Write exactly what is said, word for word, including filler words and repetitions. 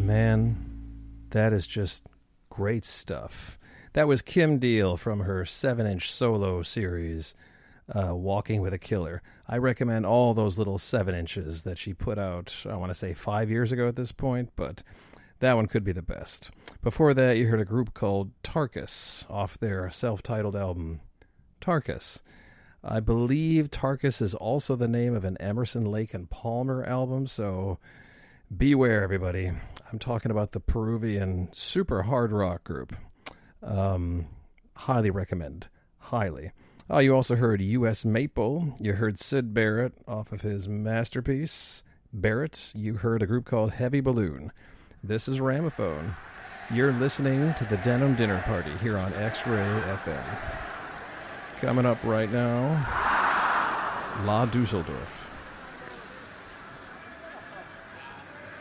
Man, that is just great stuff. That was Kim Deal from her seven-inch solo series, uh, Walking with a Killer. I recommend all those little seven inches that she put out, I want to say five years ago at this point, but that one could be the best. Before that, you heard a group called Tarkus off their self-titled album, Tarkus. I believe Tarkus is also the name of an Emerson, Lake and Palmer album, so beware, everybody. I'm talking about the Peruvian super hard rock group. Um, highly recommend. Highly. Oh, you also heard U S Maple. You heard Syd Barrett off of his masterpiece, Barrett. You heard a group called Heavy Balloon. This is Ramaphone. You're listening to the Denim Dinner Party here on X-Ray F M. Coming up right now, La Dusseldorf.